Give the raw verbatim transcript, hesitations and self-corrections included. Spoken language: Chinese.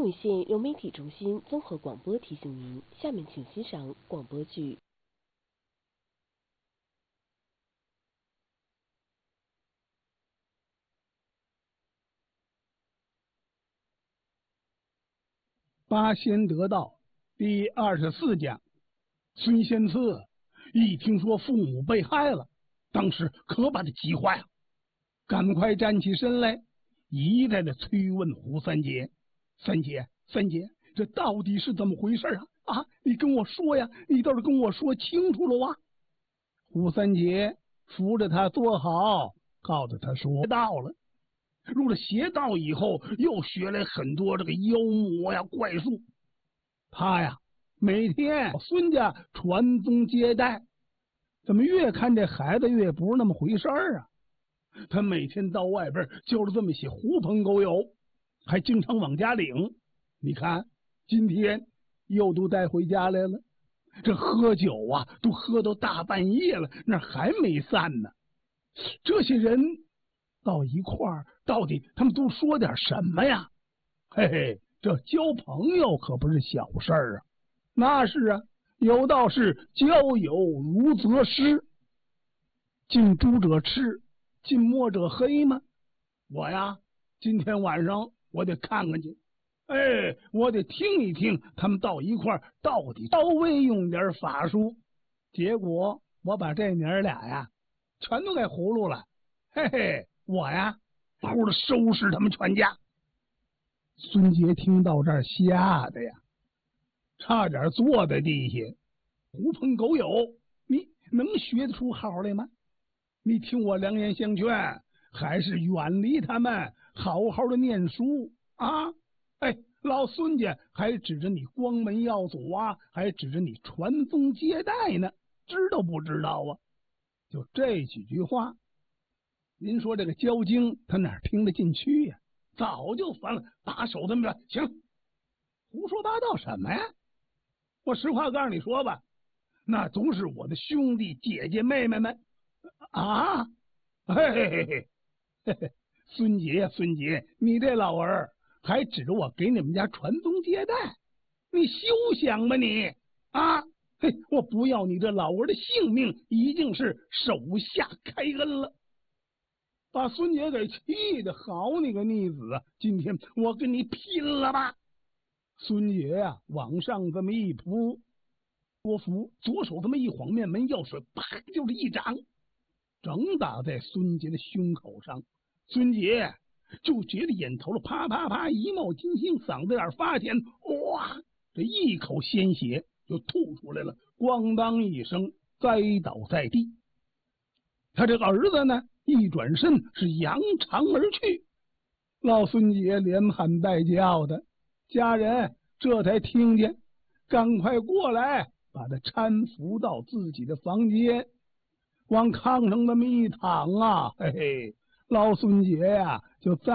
禹县融媒体中心综合广播提醒您，下面请欣赏广播剧。 八仙得道第二十四讲。孙仙次一听说父母被害了，当时可把他急坏了，赶快站起身来，一再的催问胡三姐：“三姐，三姐，这到底是怎么回事啊？啊，你跟我说呀，你倒是跟我说清楚了哇！”胡三姐扶着他坐好，告诉他说到了。入了邪道以后，又学了很多这个妖魔呀、怪术。他呀，每天孙家传宗接代，怎么越看这孩子越不是那么回事儿啊？他每天到外边就是这么些狐朋狗友，还经常往家领。你看，今天又都带回家来了。这喝酒啊，都喝到大半夜了，那还没散呢。这些人到一块儿，到底他们都说点什么呀？嘿嘿，这交朋友可不是小事儿啊！那是啊，有道是交友如择师，近朱者赤，近墨者黑吗？我呀，今天晚上我得看看去，哎，我得听一听他们到一块儿到底稍微用点法术。结果我把这娘俩呀全都给葫芦了，嘿嘿，我呀呼的收拾他们全家。孙杰听到这儿，吓得呀差点坐在地下。狐朋狗友，你能学得出好来吗？你听我良言相劝，还是远离他们，好好的念书啊！哎，老孙家还指着你光门耀祖啊，还指着你传宗接代呢，知道不知道啊？就这几句话，您说这个焦经他哪听得进去呀？早就烦了，打手这么着，行，胡说八道什么呀？我实话告诉你说吧，那都是我的兄弟姐姐妹妹们啊！嘿嘿嘿嘿嘿嘿，孙杰呀，孙杰，你这老儿还指着我给你们家传宗接代，你休想吧你啊！嘿，我不要你这老儿的性命，已经是手下开恩了。把孙杰给气的，好你个逆子啊！今天我跟你拼了吧！孙杰呀、啊，往上这么一扑，多福左手这么一晃，面门药水，啪就是一掌，正打在孙杰的胸口上。孙杰就觉得眼头了啪啪啪一冒金星，嗓子眼发甜，哇，这一口鲜血就吐出来了，咣当一声栽倒在地。他这个儿子呢，一转身是扬长而去。老孙杰连喊带叫的，家人这才听见，赶快过来把他搀扶到自己的房间，往炕上那么一躺啊，嘿嘿，老孙杰呀、啊、就在